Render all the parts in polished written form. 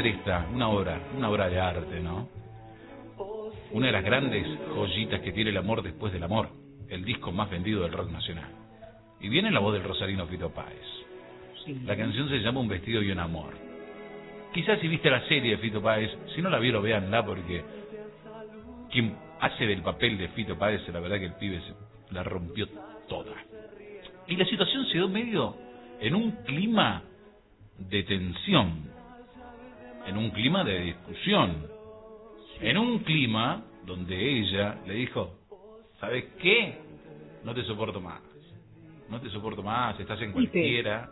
esta, una obra de arte, ¿no? Una de las grandes joyitas que tiene el amor después del amor, el disco más vendido del rock nacional. Y viene la voz del rosarino Fito Páez. Sí. La canción se llama Un vestido y un amor. Quizás si viste la serie de Fito Páez, si no la vieron, véanla, porque quien hace del papel de Fito Páez, la verdad que el pibe la rompió toda. Y la situación se dio medio en un clima de tensión, en un clima de discusión, en un clima donde ella le dijo: ¿sabes qué? No te soporto más, estás en cualquiera,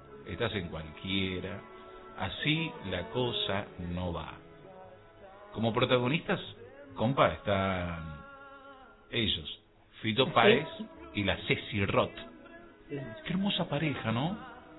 así la cosa no va. Como protagonistas, compa, están ellos, Fito Páez y la Ceci Roth. Qué hermosa pareja, ¿no?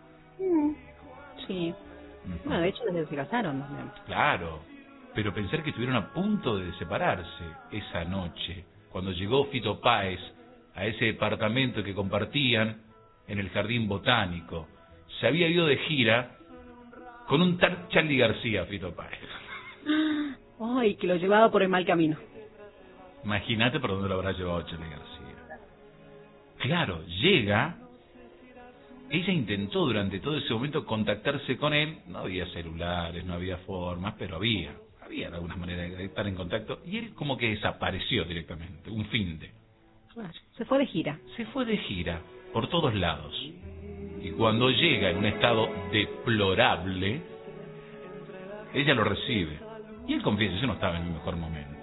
Sí. Bueno, de hecho desde se casaron también. Claro, pero pensar que estuvieron a punto de separarse esa noche, cuando llegó Fito Páez a ese departamento que compartían en el Jardín Botánico. Se había ido de gira con un tal Charly García, Fito Páez. Ay, que lo llevaba por el mal camino. Imagínate por dónde lo habrá llevado Charly García. Claro, llega. Ella intentó durante todo ese momento contactarse con él. No había celulares, no había formas, pero había algunas maneras de estar en contacto. Y él como que desapareció directamente, un finde. Se fue de gira. Se fue de gira por todos lados. Y cuando llega en un estado deplorable, ella lo recibe. Y él confiesa: yo no estaba en mi mejor momento.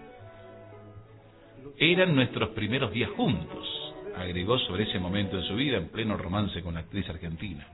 Eran nuestros primeros días juntos, agregó sobre ese momento de su vida en pleno romance con la actriz argentina.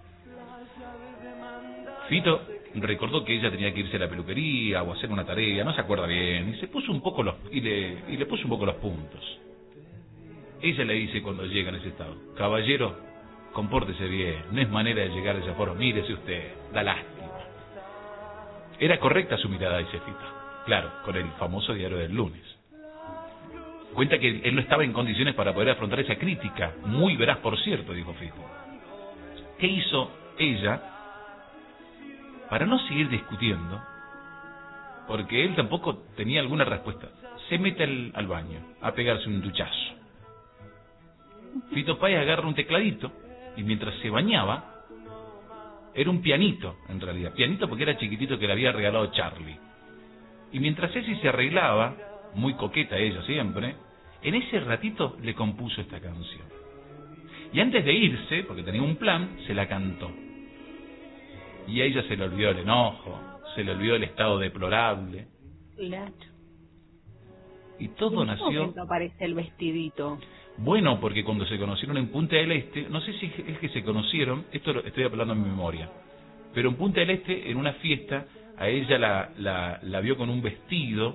Fito recordó que ella tenía que irse a la peluquería o hacer una tarea, no se acuerda bien, y se puso un poco le puso un poco los puntos. Ella le dice cuando llega en ese estado: caballero, compórtese bien, no es manera de llegar a esa forma, mírese usted, da lástima. Era correcta su mirada, dice Fito, claro, con el famoso diario del lunes. Cuenta que él no estaba en condiciones para poder afrontar esa crítica, muy veraz por cierto, dijo Fito. ¿Qué hizo ella para no seguir discutiendo? Porque él tampoco tenía alguna respuesta. Se mete al baño a pegarse un duchazo. Fito Páez agarra un tecladito y mientras se bañaba, era un pianito en realidad, pianito porque era chiquitito que le había regalado Charly. Y mientras Ceci se arreglaba, muy coqueta ella siempre, en ese ratito le compuso esta canción. Y antes de irse, porque tenía un plan, se la cantó. Y a ella se le olvidó el enojo, se le olvidó el estado deplorable. Claro. Y todo nació... ¿En qué momento aparece el vestidito? Bueno, porque cuando se conocieron en Punta del Este, no sé si es que se conocieron, esto lo estoy hablando en mi memoria, pero en Punta del Este, en una fiesta, a ella la vio con un vestido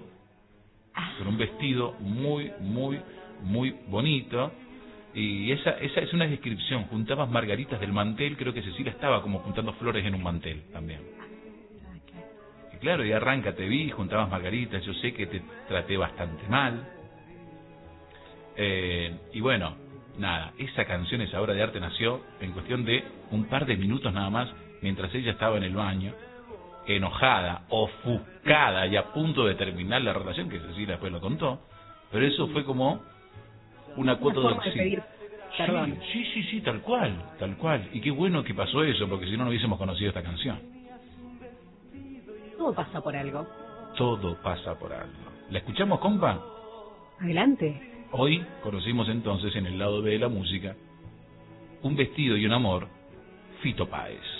muy, muy, muy bonito, y esa es una descripción. Juntabas margaritas del mantel, creo que Cecilia estaba como juntando flores en un mantel también. Y claro, y arranca, te vi, juntabas margaritas, yo sé que te traté bastante mal. Y bueno, nada, esa canción, esa obra de arte nació en cuestión de un par de minutos nada más, mientras ella estaba en el baño, enojada, ofuscada y a punto de terminar la relación, que Cecilia después lo contó, pero eso fue como una cuota de auxilio. Sí, tal cual. Y qué bueno que pasó eso, porque si no, no hubiésemos conocido esta canción. Todo pasa por algo. Todo pasa por algo. ¿La escuchamos, compa? Adelante. Hoy conocimos entonces en el lado B de la música Un vestido y un amor, Fito Páez.